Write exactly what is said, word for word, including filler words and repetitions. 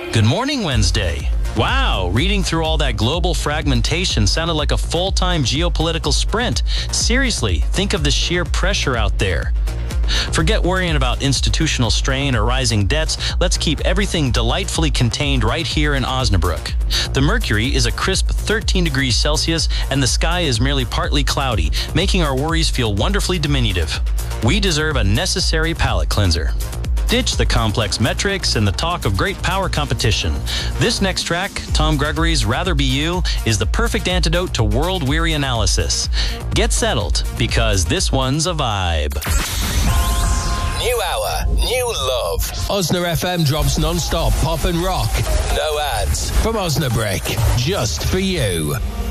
Good morning, Wednesday. Wow, reading through all that global fragmentation sounded like a full-time geopolitical sprint. Seriously, think of the sheer pressure out there. Forget worrying about institutional strain or rising debts. Let's keep everything delightfully contained right here in Osnabrück. The mercury is a crisp thirteen degrees Celsius and the sky is merely partly cloudy, making our worries feel wonderfully diminutive. We deserve a necessary palate cleanser. Ditch the complex metrics and the talk of great power competition. This next track, Tom Gregory's Rather Be You, is the perfect antidote to world-weary analysis. Get settled, because this one's a vibe. New hour, new love. Osna F M drops non-stop pop and rock. No ads. From Osnabrück, just for you.